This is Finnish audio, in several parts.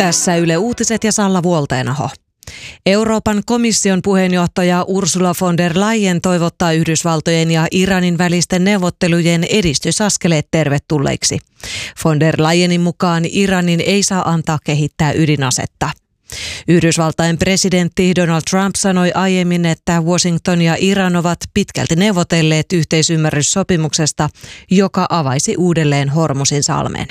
Tässä Yle Uutiset ja Salla Vuolteenaho. Euroopan komission puheenjohtaja Ursula von der Leyen toivottaa Yhdysvaltojen ja Iranin välisten neuvottelujen edistysaskeleet tervetulleiksi. Von der Leyenin mukaan Iranin ei saa antaa kehittää ydinasetta. Yhdysvaltain presidentti Donald Trump sanoi aiemmin, että Washington ja Iran ovat pitkälti neuvotelleet yhteisymmärryssopimuksesta, joka avaisi uudelleen Hormusin salmen.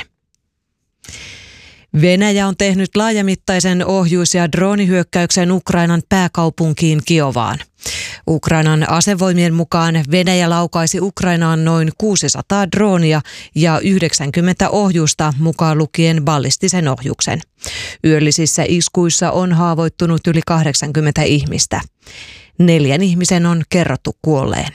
Venäjä on tehnyt laajamittaisen ohjus- ja droonihyökkäyksen Ukrainan pääkaupunkiin Kiovaan. Ukrainan asevoimien mukaan Venäjä laukaisi Ukrainaan noin 600 droonia ja 90 ohjusta, mukaan lukien ballistisen ohjuksen. Yöllisissä iskuissa on haavoittunut yli 80 ihmistä. 4 ihmisen on kerrottu kuolleen.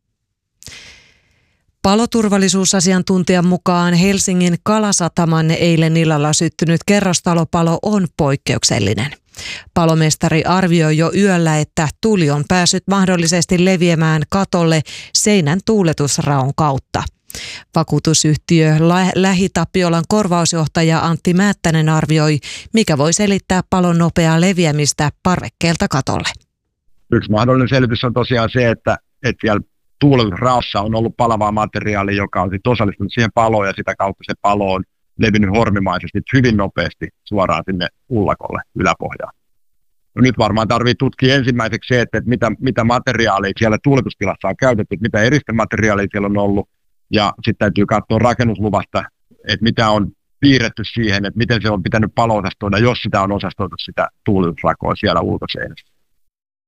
Paloturvallisuusasiantuntijan mukaan Helsingin Kalasataman eilen illalla syttynyt kerrostalopalo on poikkeuksellinen. Palomestari arvioi jo yöllä, että tuli on päässyt mahdollisesti leviämään katolle seinän tuuletusraon kautta. Vakuutusyhtiö Lähi-Tapiolan korvausjohtaja Antti Määttänen arvioi, mikä voi selittää palon nopeaa leviämistä parvekkeelta katolle. Yksi mahdollinen selitys on tosiaan se, että siellä tuuletusraossa on ollut palavaa materiaalia, joka on sitten osallistunut siihen paloon, ja sitä kautta se palo on levinnyt hormimaisesti hyvin nopeasti suoraan sinne ullakolle yläpohjaan. No nyt varmaan tarvitsee tutkia ensimmäiseksi se, että mitä materiaalia siellä tuuletustilassa on käytetty, mitä eristemateriaalia siellä on ollut, ja sitten täytyy katsoa rakennusluvasta, että mitä on piirretty siihen, että miten se on pitänyt palo-osastoida, jos sitä on osastoitu sitä tuuletusrakoa siellä ulkoseinässä.